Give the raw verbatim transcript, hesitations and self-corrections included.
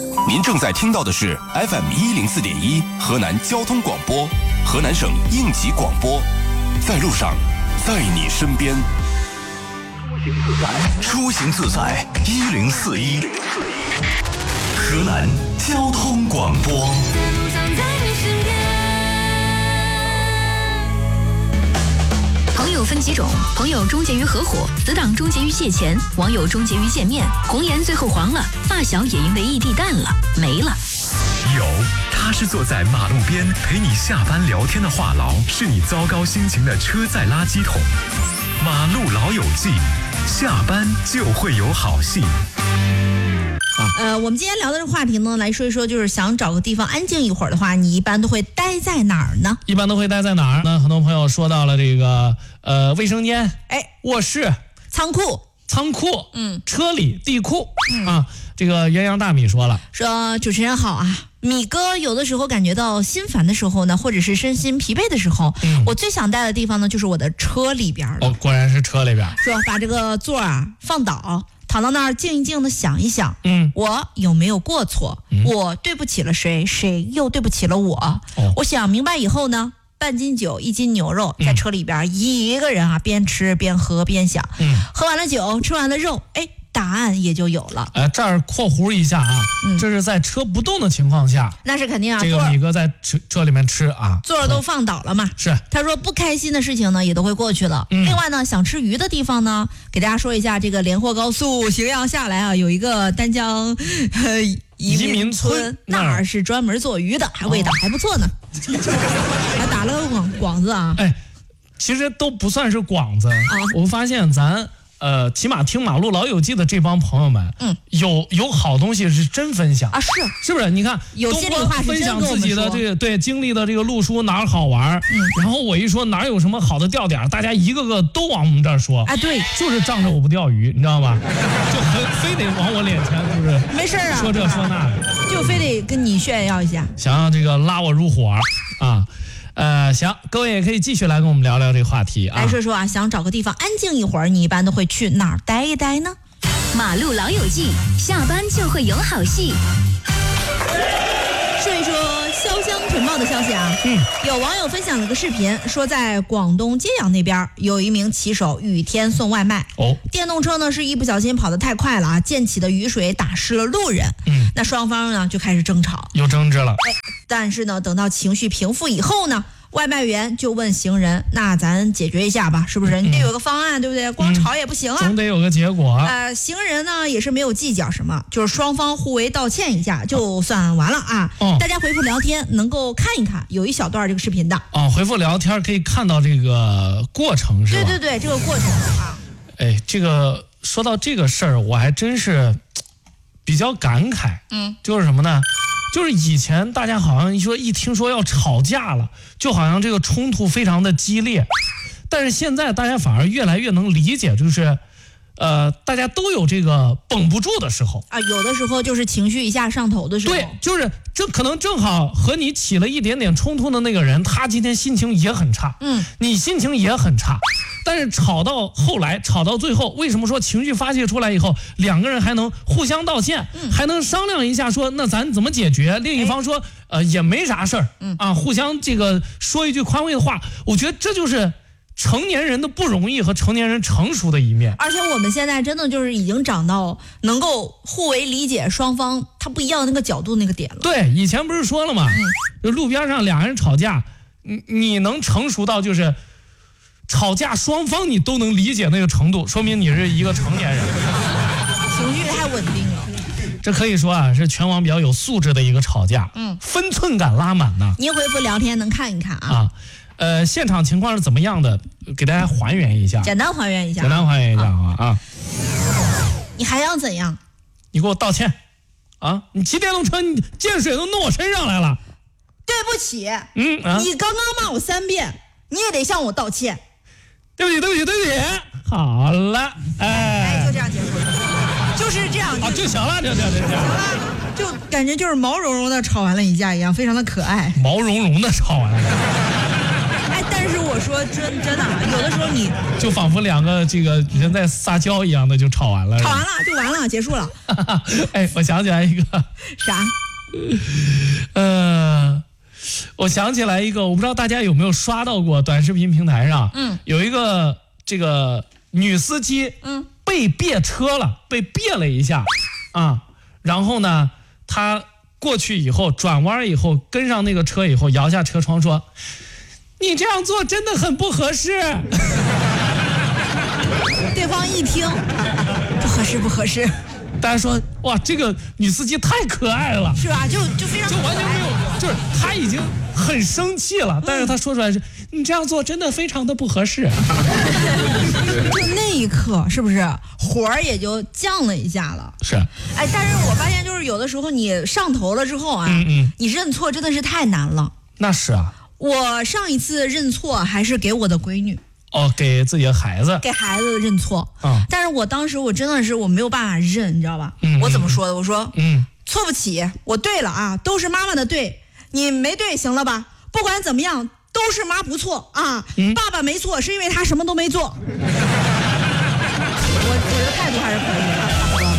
您正在听到的是 F M 一零四点一河南交通广播，河南省应急广播，在路上，在你身边。 出行自在一零四一，河南交通广播。 朋友分几种，朋友终结于合伙，死党终结于借钱，网友终结于见面，红颜最后黄了，发小也因为异地淡了，没了。 有，他是坐在马路边陪你下班聊天的话痨，是你糟糕心情的车载垃圾桶。马路老友记，下班就会有好戏。 呃，我们今天聊的这个话题呢，来说一说，就是想找个地方安静一会儿的话，你一般都会待在哪儿呢？ 一般都会待在哪儿呢？很多朋友说到了这个呃卫生间，哎，卧室、 仓库、 仓库， 嗯， 车里、地库， 嗯啊，这个鸳鸯大米说了， 说主持人好啊，米哥有的时候感觉到心烦的时候呢，或者是身心疲惫的时候，嗯，我最想待的地方呢，就是我的车里边了。 哦，果然是车里边。 说把这个座啊放倒。躺到那儿静一静的想一想， 嗯， 我有没有过错？嗯、我对不起了谁？谁又对不起了我？哦、我想明白以后呢，半斤酒一斤牛肉，在车里边、嗯、一个人啊边吃边喝边想，嗯，喝完了酒，吃完了肉，哎，答案也就有了。 呃，这儿括弧一下啊，嗯、这是在车不动的情况下， 那是肯定啊。 这个米哥在车车里面吃啊， 座都放倒了嘛。 是。 他说不开心的事情呢也都会过去了。嗯、另外呢，想吃鱼的地方呢，给大家说一下，这个连霍高速荥阳下来啊，有一个丹江呃移民村，那儿是专门做鱼的，还味道还不错呢，还打了个广广子啊。 哎，其实都不算是广子啊。我发现咱。呃，起码听马路老友记的这帮朋友们，嗯，有有好东西是真分享啊，是是不是？你看， 有心里话是分享自己的这个对经历的这个路书哪儿好玩，嗯，然后我一说哪儿有什么好的钓点，大家一个个都往我们这儿说， 啊，对， 就是仗着我不钓鱼，你知道吧？就非非得往我脸前，就是没事啊， 说这说那的， 就非得跟你炫耀一下， 想要这个拉我入伙啊。呃，行，各位也可以继续来跟我们聊聊这个话题啊。 来说说啊，想找个地方安静一会儿，你一般都会去哪儿待一待呢？ 马路老友记，下班就会有好戏。 说一说潇湘晨报的消息啊，嗯，有网友分享了个视频，说在广东揭阳那边有一名骑手雨天送外卖，哦，电动车呢是一不小心跑得太快了啊，溅起的雨水打湿了路人，嗯，那双方呢就开始争吵， 有争执了， 哎，但是呢，等到情绪平复以后呢，外卖员就问行人，那咱解决一下吧，是不是？你得有个方案，对不对？光吵也不行啊， 总得有个结果。 呃，行人呢也是没有计较什么，就是双方互为道歉一下，就算完了啊。哦、大家回复聊天能够看一看，有一小段这个视频的。 哦，回复聊天可以看到这个过程是吧？ 对对对，这个过程啊。 哎，这个说到这个事儿，我还真是比较感慨。嗯，就是什么呢？就是以前大家好像一说一听说要吵架了，就好像这个冲突非常的激烈，但是现在大家反而越来越能理解，就是呃大家都有这个绷不住的时候啊，有的时候就是情绪一下上头的时候， 对，就是这可能正好和你起了一点点冲突的那个人，他今天心情也很差，嗯，你心情也很差。但是吵到后来，吵到最后，为什么说情绪发泄出来以后，两个人还能互相道歉，嗯、还能商量一下说，那咱怎么解决？另一方说，呃，也没啥事儿，嗯啊，互相这个说一句宽慰的话，我觉得这就是成年人的不容易和成年人成熟的一面。 而且我们现在真的就是已经长到能够互为理解双方他不一样的那个角度那个点了。 对，以前不是说了吗？嗯、路边上俩人吵架，你你能成熟到就是。吵架双方你都能理解那个程度，说明你是一个成年人， 情绪太稳定了。 这可以说啊是全网比较有素质的一个吵架，嗯，分寸感拉满呢。 您回复聊天能看一看啊。 啊，呃，现场情况是怎么样的？给大家还原一下， 简单还原一下， 简单还原一下啊啊！ 你还要怎样？ 你给我道歉啊！你骑电动车，你溅水都弄我身上来了。 对不起， 嗯啊， 你刚刚骂我三遍，你也得向我道歉。 对不起，对不起，对不起。好了，哎， 哎，就这样结束了，就是这样啊，就行了，就就就行了，就感觉就是毛茸茸的吵完了一架一样，非常的可爱。 毛茸茸的吵完了。 哎，但是我说真真的，有的时候你就仿佛两个这个人在撒娇一样的就吵完了， 吵完了就完了，结束了。 哎，我想起来一个啥？ 呃，我想起来一个，我不知道大家有没有刷到过短视频平台上，嗯，有一个这个女司机，嗯，被别车了，被别了一下，啊，然后呢，她过去以后转弯以后跟上那个车以后摇下车窗说：“你这样做真的很不合适。” 对方一听，不合适，不合适。 大家说哇，这个女司机太可爱了， 是吧？就就非常就完全没有，就是她已经很生气了，嗯、但是她说出来是，你这样做真的非常的不合适。 就那一刻，是不是火儿也就降了一下了？ 是。 哎，但是我发现就是有的时候你上头了之后啊，嗯嗯你认错真的是太难了。 那是啊。 我上一次认错还是给我的闺女。 哦，给自己的孩子， 给孩子认错啊！但是我当时我真的是我没有办法认，你知道吧？嗯、我怎么说的？我说，嗯，错不起，我对了啊，都是妈妈的对，你没对，行了吧？不管怎么样，都是妈不错啊，嗯、爸爸没错，是因为他什么都没做。我我的态度还是可以的。